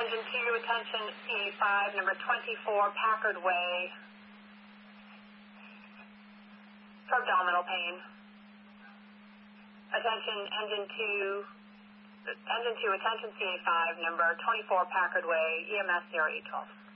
Engine 2, attention CA5, number 24, Packard Way, for abdominal pain. Attention Engine 2, attention CA5, number 24, Packard Way, EMS 0812.